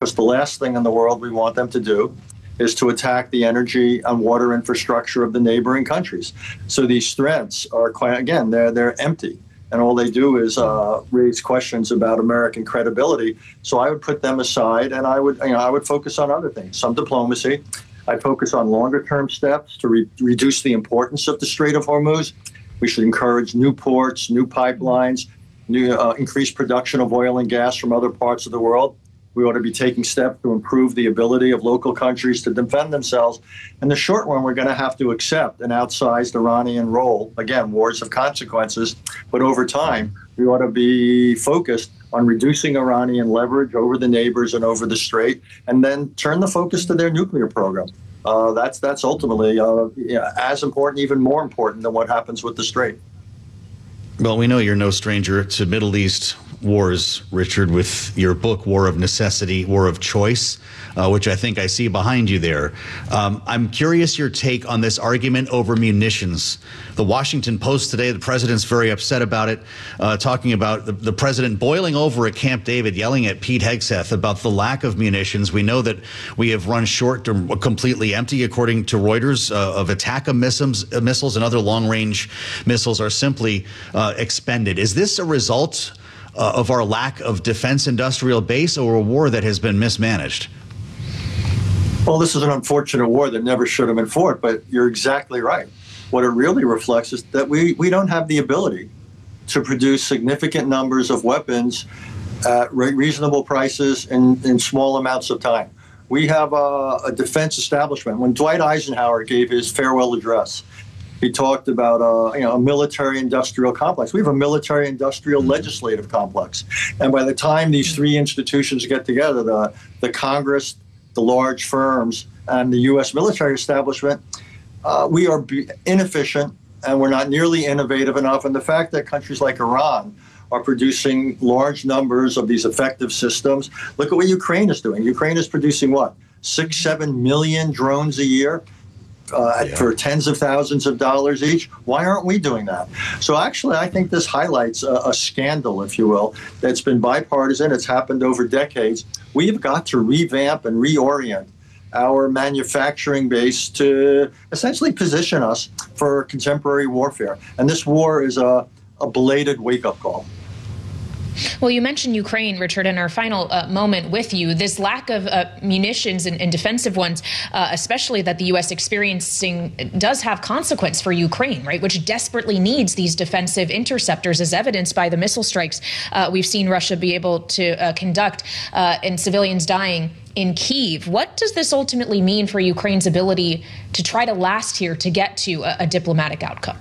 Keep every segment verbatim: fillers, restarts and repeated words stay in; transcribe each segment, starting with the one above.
because the last thing in the world we want them to do is to attack the energy and water infrastructure of the neighboring countries. So these threats are quite, again, they're they're empty. And all they do is uh, raise questions about American credibility. So I would put them aside, and I would, you know, I would focus on other things, some diplomacy. I'd focus on longer-term steps to re- reduce the importance of the Strait of Hormuz. We should encourage new ports, new pipelines, new uh, increased production of oil and gas from other parts of the world. We ought to be taking steps to improve the ability of local countries to defend themselves. In the short run, we're going to have to accept an outsized Iranian role. Again, wars have consequences. But over time, we ought to be focused on reducing Iranian leverage over the neighbors and over the Strait, and then turn the focus to their nuclear program. Uh, that's that's ultimately uh, yeah, as important, even more important than what happens with the Strait. Well, we know you're no stranger to Middle East wars, Richard, with your book, War of Necessity, War of Choice, uh, which I think I see behind you there. Um, I'm curious your take on this argument over munitions. The Washington Post today, the president's very upset about it, uh, talking about the, the president boiling over at Camp David, yelling at Pete Hegseth about the lack of munitions. We know that we have run short or completely empty, according to Reuters, uh, of ATACMS missiles, uh, missiles and other long-range missiles are simply uh, expended. Is this a result Uh, of our lack of defense industrial base, or a war that has been mismanaged? Well, this is an unfortunate war that never should have been fought, but you're exactly right. What it really reflects is that we, we don't have the ability to produce significant numbers of weapons at re- reasonable prices in, in small amounts of time. We have a, a defense establishment. When Dwight Eisenhower gave his farewell address, he talked about uh, you know, a military-industrial complex. We have a military-industrial legislative complex. And by the time these three institutions get together, the, the Congress, the large firms, and the U S military establishment, uh, we are be- inefficient, and we're not nearly innovative enough. And the fact that countries like Iran are producing large numbers of these effective systems. Look at what Ukraine is doing. Ukraine is producing what? Six, seven million drones a year? Uh, yeah. For tens of thousands of dollars each. Why aren't we doing that? So actually, I think this highlights a, a scandal, if you will, that's been bipartisan. It's happened over decades. We've got to revamp and reorient our manufacturing base to essentially position us for contemporary warfare. And this war is a, a belated wake-up call. Well, you mentioned Ukraine, Richard, in our final uh, moment with you. This lack of uh, munitions and, and defensive ones, uh, especially that the U S experiencing, does have consequence for Ukraine, right, which desperately needs these defensive interceptors, as evidenced by the missile strikes uh, we've seen Russia be able to uh, conduct uh, and civilians dying in Kyiv. What does this ultimately mean for Ukraine's ability to try to last here, to get to a, a diplomatic outcome?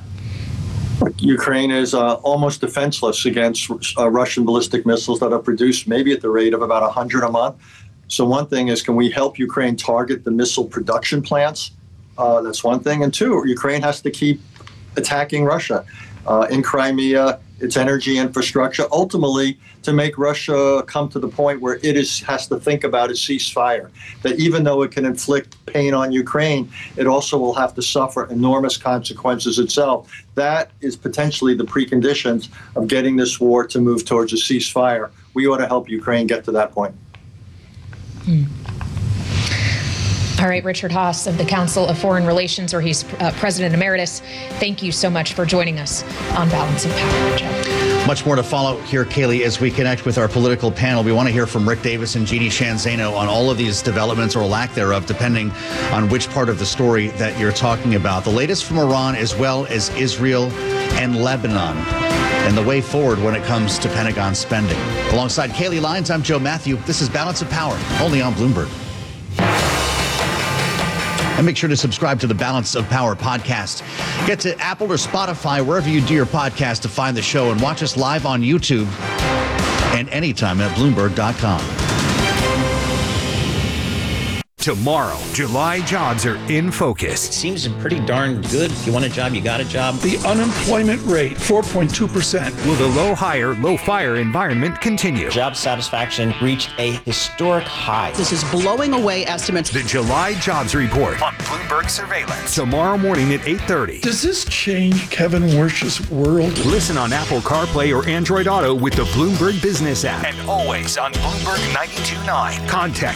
Ukraine is uh, almost defenseless against uh, Russian ballistic missiles that are produced maybe at the rate of about one hundred a month. So one thing is, can we help Ukraine target the missile production plants? Uh, that's one thing. And two, Ukraine has to keep attacking Russia uh, in Crimea, its energy infrastructure, ultimately to make Russia come to the point where it is has to think about a ceasefire. That even though it can inflict pain on Ukraine, it also will have to suffer enormous consequences itself. That is potentially the preconditions of getting this war to move towards a ceasefire. We ought to help Ukraine get to that point. Hmm. All right, Richard Haass of the Council of Foreign Relations, where he's uh, President Emeritus. Thank you so much for joining us on Balance of Power, Joe. Much more to follow here, Kaylee, as we connect with our political panel. We want to hear from Rick Davis and Jeannie Sheehan Zaino on all of these developments, or lack thereof, depending on which part of the story that you're talking about. The latest from Iran, as well as Israel and Lebanon, and the way forward when it comes to Pentagon spending. Alongside Kaylee Lyons, I'm Joe Matthew. This is Balance of Power, only on Bloomberg. And make sure to subscribe to the Balance of Power podcast. Get to Apple or Spotify, wherever you do your podcast, to find the show, and watch us live on YouTube and anytime at Bloomberg dot com. Tomorrow, July jobs are in focus. It seems pretty darn good. If you want a job, you got a job. The unemployment rate, four point two percent. Will the low hire, low fire environment continue? Job satisfaction reached a historic high. This is blowing away estimates. The July Jobs Report on Bloomberg Surveillance. Tomorrow morning at eight thirty. Does this change Kevin Wersh's world? Listen on Apple CarPlay or Android Auto with the Bloomberg Business app. And always on Bloomberg ninety-two point nine. Contact